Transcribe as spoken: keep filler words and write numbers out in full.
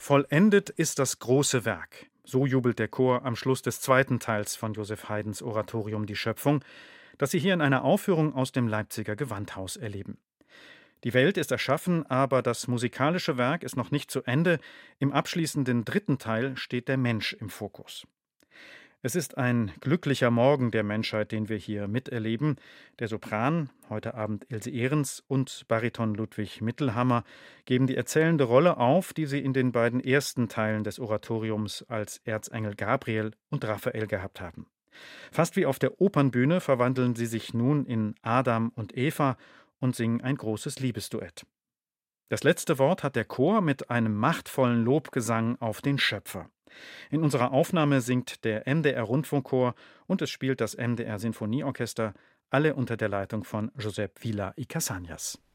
Vollendet ist das große Werk. So jubelt der Chor am Schluss des zweiten Teils von Joseph Haydns Oratorium Die Schöpfung, das Sie hier in einer Aufführung aus dem Leipziger Gewandhaus erleben. Die Welt ist erschaffen, aber das musikalische Werk ist noch nicht zu Ende. Im abschließenden dritten Teil steht der Mensch im Fokus. Es ist ein glücklicher Morgen der Menschheit, den wir hier miterleben. Der Sopran, heute Abend Ilse Ehrens, und Bariton Ludwig Mittelhammer geben die erzählende Rolle auf, die sie in den beiden ersten Teilen des Oratoriums als Erzengel Gabriel und Raphael gehabt haben. Fast wie auf der Opernbühne verwandeln sie sich nun in Adam und Eva und singen ein großes Liebesduett. Das letzte Wort hat der Chor mit einem machtvollen Lobgesang auf den Schöpfer. In unserer Aufnahme singt der M D R-Rundfunkchor und es spielt das M D R-Sinfonieorchester, alle unter der Leitung von Josep Vila y Casañas.